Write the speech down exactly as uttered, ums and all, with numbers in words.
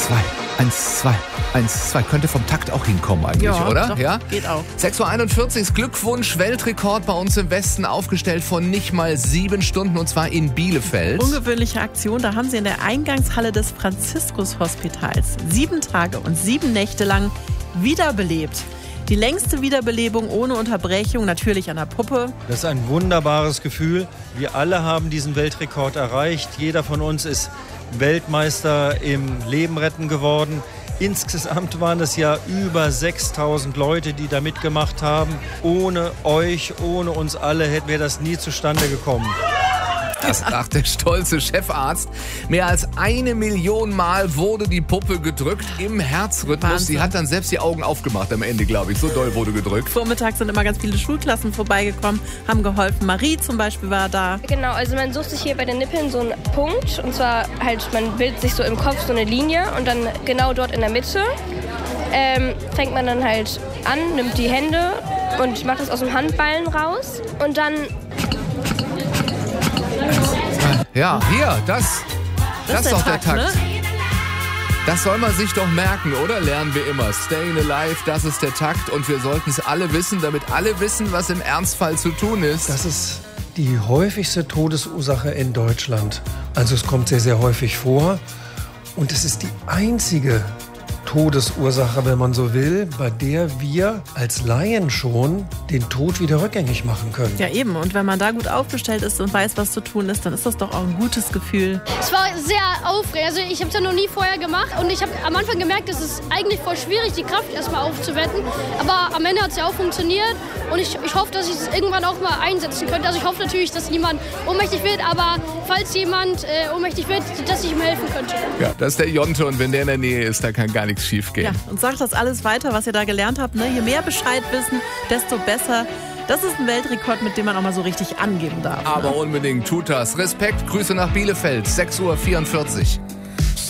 zwei, eins, zwei, eins, zwei. Könnte vom Takt auch hinkommen eigentlich, ja, oder? Doch, ja, geht auch. sechs Uhr einundvierzig, Glückwunsch, Weltrekord bei uns im Westen, aufgestellt von nicht mal sieben Stunden, und zwar in Bielefeld. Ungewöhnliche Aktion, da haben sie in der Eingangshalle des Franziskus-Hospitals sieben Tage und sieben Nächte lang wiederbelebt. Die längste Wiederbelebung ohne Unterbrechung, natürlich an der Puppe. Das ist ein wunderbares Gefühl. Wir alle haben diesen Weltrekord erreicht. Jeder von uns ist Weltmeister im Leben retten geworden. Insgesamt waren es ja über sechstausend Leute, die da mitgemacht haben. Ohne euch, ohne uns alle wäre das nie zustande gekommen. Das sagt der stolze Chefarzt. Mehr als eine Million Mal wurde die Puppe gedrückt im Herzrhythmus. Wahnsinn. Sie hat dann selbst die Augen aufgemacht am Ende, glaube ich. So doll wurde gedrückt. Vormittags sind immer ganz viele Schulklassen vorbeigekommen, haben geholfen. Marie zum Beispiel war da. Genau, also man sucht sich hier bei den Nippeln so einen Punkt. Und zwar halt, man bildet sich so im Kopf so eine Linie und dann genau dort in der Mitte ähm, fängt man dann halt an, nimmt die Hände und macht das aus dem Handballen raus. Und dann... Ja, hier, das, das, Das ist doch der Takt, Takt. ne? Das soll man sich doch merken, oder? Lernen wir immer. Staying alive, das ist der Takt. Und wir sollten es alle wissen, damit alle wissen, was im Ernstfall zu tun ist. Das ist die häufigste Todesursache in Deutschland. Also es kommt sehr, sehr häufig vor. Und es ist die einzige Todesursache, wenn man so will, bei der wir als Laien schon den Tod wieder rückgängig machen können. Ja, eben. Und wenn man da gut aufgestellt ist und weiß, was zu tun ist, dann ist das doch auch ein gutes Gefühl. Es war sehr aufregend. Also ich habe es ja noch nie vorher gemacht und ich habe am Anfang gemerkt, es ist eigentlich voll schwierig, die Kraft erstmal aufzuwetten. Aber am Ende hat es ja auch funktioniert und ich, ich hoffe, dass ich es irgendwann auch mal einsetzen könnte. Also ich hoffe natürlich, dass niemand ohnmächtig wird, aber falls jemand äh, ohnmächtig wird, dass ich ihm helfen könnte. Ja, das ist der Jonte, und wenn der in der Nähe ist, da kann gar nichts schief gehen. Ja, und sagt das alles weiter, was ihr da gelernt habt. Ne? Je mehr Bescheid wissen, desto besser. Das ist ein Weltrekord, mit dem man auch mal so richtig angeben darf. Aber ne? unbedingt tut das. Respekt, Grüße nach Bielefeld, sechs Uhr vierundvierzig.